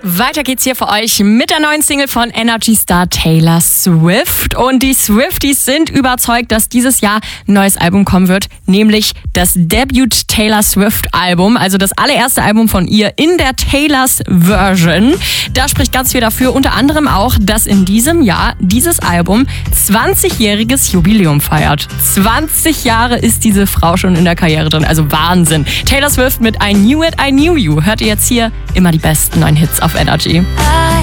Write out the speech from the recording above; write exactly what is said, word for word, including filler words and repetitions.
Weiter geht's hier für euch mit der neuen Single von Energy Star Taylor Swift. Und die Swifties sind überzeugt, dass dieses Jahr ein neues Album kommen wird, nämlich das Debut Taylor Swift Album, also das allererste Album von ihr in der Taylors Version. Da spricht ganz viel dafür, unter anderem auch, dass in diesem Jahr dieses Album zwanzigjähriges Jubiläum feiert. zwanzig Jahre ist diese Frau schon in der Karriere drin, also Wahnsinn. Taylor Swift mit I Knew It, I Knew You hört ihr jetzt hier immer die besten neuen Hits auf Energy.